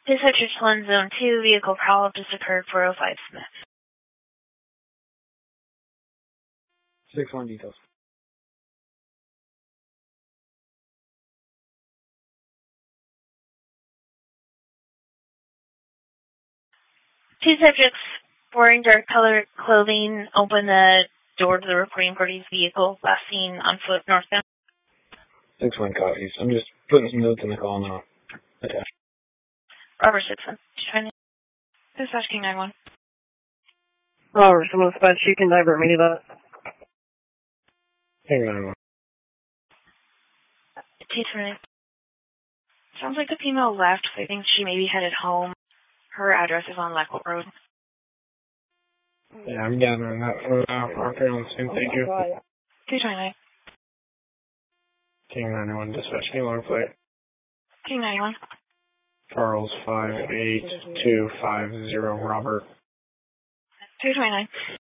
Dispatch 1, Zone 2, vehicle problem just occurred, 405 Smith. 6-1 details. Two subjects wearing dark colored clothing open the door to the reporting party's vehicle, last seen on foot northbound. 6-1 copies. I'm just putting some notes in the call now. Attached. Robert 6-1. Dispatch King 9-1. Robert, someone dispatch, you can divert me to that. King 9-1. T-20. Sounds like the female left. I think she maybe headed home. Her address is on Lackwood Road. Yeah, I'm gathering that from Arthur on the same page. 229. King 9-1, dispatch, any long plate. King 91. Charles 58250, Robert. 229.